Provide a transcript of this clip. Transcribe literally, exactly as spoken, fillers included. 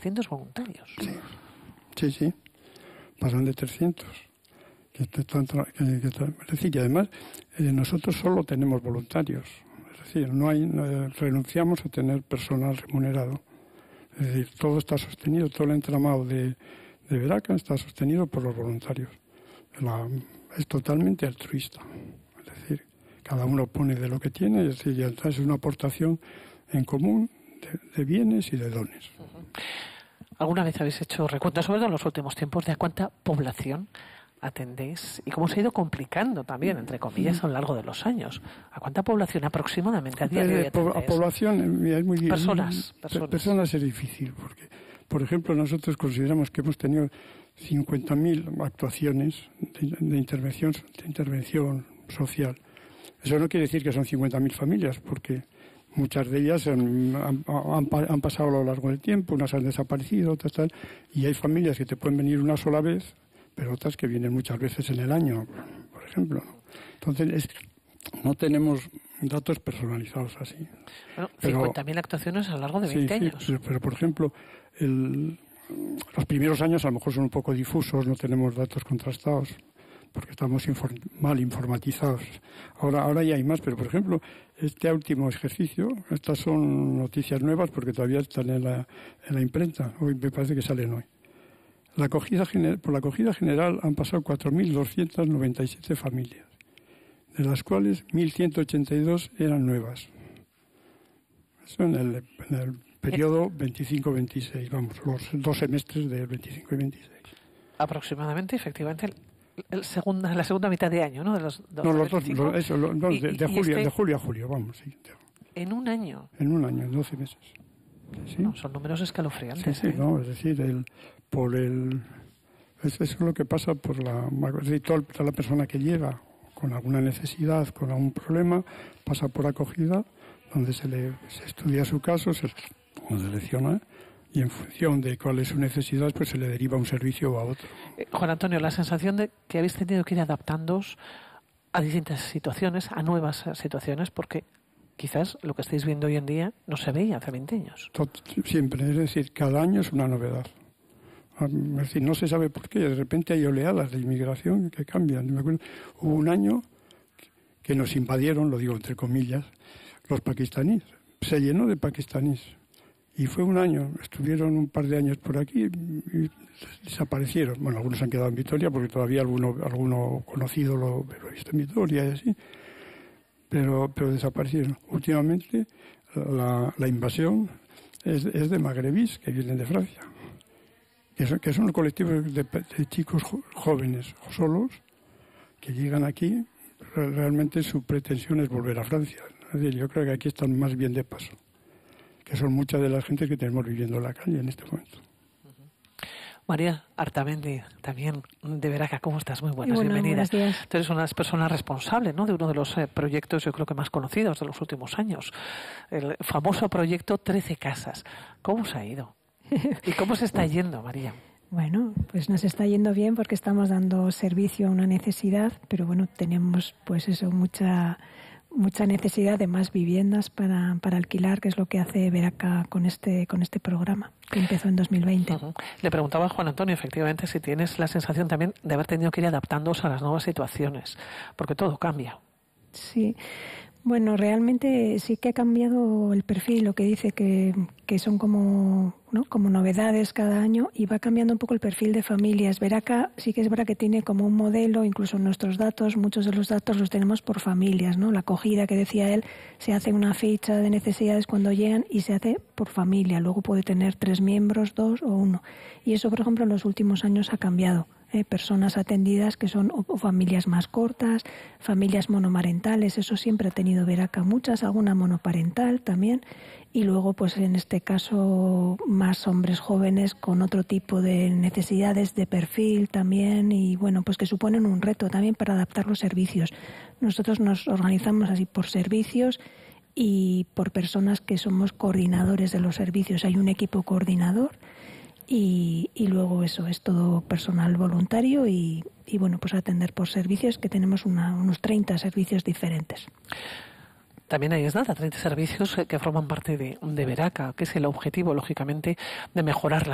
trescientos voluntarios. Sí, sí, sí. Pasan de trescientos. Que, que, que, que, es decir, que además eh, nosotros solo tenemos voluntarios. Es decir, no hay eh, renunciamos a tener personal remunerado. Es decir, todo está sostenido, todo el entramado de, de Veraca está sostenido por los voluntarios. La, es totalmente altruista. Es decir, cada uno pone de lo que tiene, es decir, y entonces es una aportación en común de, de bienes y de dones. Uh-huh. ¿Alguna vez habéis hecho recuentos, sobre todo en los últimos tiempos, de a cuánta población atendéis y cómo se ha ido complicando también, entre comillas, a lo largo de los años? ¿A cuánta población aproximadamente a día de hoy atendéis? A población es muy difícil. Personas, personas. Personas es difícil, porque, por ejemplo, nosotros consideramos que hemos tenido cincuenta mil actuaciones de, de, intervención, de intervención social. Eso no quiere decir que son cincuenta mil familias, porque muchas de ellas han, han, han, han pasado a lo largo del tiempo, unas han desaparecido, otras tal, y hay familias que te pueden venir una sola vez, pero otras que vienen muchas veces en el año, por ejemplo. Entonces, es, no tenemos datos personalizados así. Bueno, cincuenta mil actuaciones a lo largo de veinte sí, años. Sí, pero, pero, por ejemplo, el, los primeros años a lo mejor son un poco difusos, no tenemos datos contrastados, porque estamos inform, mal informatizados. Ahora, ahora ya hay más, pero, por ejemplo, este último ejercicio, estas son noticias nuevas porque todavía están en la, en la imprenta. Hoy me parece que salen hoy. La acogida, por la acogida general han pasado cuatro mil doscientas noventa y siete familias, de las cuales mil ciento ochenta y dos eran nuevas. Eso en el, en el periodo veinticinco veintiséis, vamos, los dos semestres del veinticinco y veintiséis. Aproximadamente, efectivamente, el, el segunda, la segunda mitad de año, ¿no? De los, no, los dos, los, eso, los, no, y, de, de, julio, este, de julio a julio, vamos, sí. ¿En un año? En un año, en doce meses. Sí. No, son números escalofriantes. Sí, sí, ¿eh? no, es decir, el, por el, eso es lo que pasa por la, es decir, toda, toda la persona que llega con alguna necesidad, con algún problema, pasa por acogida, donde se le se estudia su caso, se selecciona y en función de cuál es su necesidad, pues se le deriva a un servicio o a otro. Eh, Juan Antonio, la sensación de que habéis tenido que ir adaptándoos a distintas situaciones, a nuevas situaciones, porque quizás lo que estáis viendo hoy en día no se veía hace veinte años. Siempre, es decir, cada año es una novedad. Es decir, no se sabe por qué, de repente hay oleadas de inmigración que cambian. Me acuerdo, hubo un año que nos invadieron, lo digo entre comillas, los pakistaníes. Se llenó de pakistaníes. Y fue un año, estuvieron un par de años por aquí y desaparecieron. Bueno, algunos han quedado en Vitoria porque todavía alguno, alguno conocido lo, lo he visto en Vitoria y así. Pero, pero desaparecieron. Últimamente la, la invasión es, es de magrebís que vienen de Francia, que son, que son colectivos de, de chicos jóvenes solos que llegan aquí. Realmente su pretensión es volver a Francia. Es decir, yo creo que aquí están más bien de paso, que son muchas de las gentes que tenemos viviendo en la calle en este momento. María Artamendi, también de Veraca, ¿cómo estás? Muy buenas, bueno, bienvenida. Tú eres una de las personas responsables, ¿no?, de uno de los eh, proyectos, yo creo que más conocidos de los últimos años, el famoso proyecto trece Casas. ¿Cómo os ha ido? ¿Y cómo se está yendo, María? Bueno, pues nos está yendo bien porque estamos dando servicio a una necesidad, pero bueno, tenemos pues eso, mucha mucha necesidad de más viviendas para, para alquilar, que es lo que hace Veraca con este con este programa, que empezó en dos mil veinte. Uh-huh. Le preguntaba a Juan Antonio, efectivamente, si tienes la sensación también de haber tenido que ir adaptándose a las nuevas situaciones, porque todo cambia. Sí. Bueno, realmente sí que ha cambiado el perfil, lo que dice que, que son como, ¿no?, como novedades cada año, y va cambiando un poco el perfil de familias. Veraca sí que es verdad que tiene como un modelo, incluso nuestros datos, muchos de los datos los tenemos por familias, ¿no? La acogida que decía él, se hace una ficha de necesidades cuando llegan y se hace por familia. Luego puede tener tres miembros, dos o uno. Y eso, por ejemplo, en los últimos años ha cambiado. Eh, personas atendidas que son o, o familias más cortas, familias monomarentales, eso siempre ha tenido Veraca muchas, alguna monoparental también, y luego pues en este caso más hombres jóvenes con otro tipo de necesidades de perfil también, y bueno, pues que suponen un reto también para adaptar los servicios. Nosotros nos organizamos así por servicios y por personas que somos coordinadores de los servicios. Hay un equipo coordinador Y, y luego eso es todo personal voluntario y, y bueno, pues atender por servicios, que tenemos una, unos treinta servicios diferentes. También hay es nada, treinta servicios que forman parte de, de Veraca, que es el objetivo, lógicamente, de mejorar la